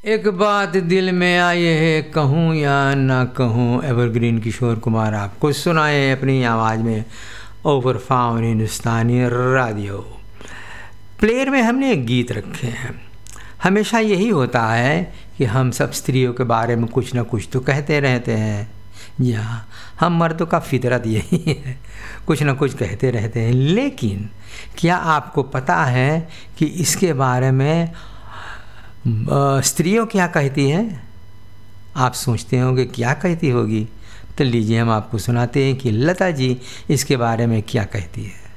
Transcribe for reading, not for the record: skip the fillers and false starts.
एक बात दिल में आई है, कहूँ या ना कहूँ। एवरग्रीन किशोर कुमार आपको सुनाए अपनी आवाज़ में ओवर फाउन हिंदुस्तानी रेडियो प्लेयर में। हमने एक गीत रखे हैं। हमेशा यही होता है कि हम सब स्त्रियों के बारे में कुछ ना कुछ तो कहते रहते हैं। जी हाँ, हम मर्दों का फितरत यही है, कुछ ना कुछ कहते रहते हैं। लेकिन क्या आपको पता है कि इसके बारे में स्त्रियों क्या कहती हैं? आप सोचते होंगे क्या कहती होगी, तो लीजिए हम आपको सुनाते हैं कि लता जी इसके बारे में क्या कहती है।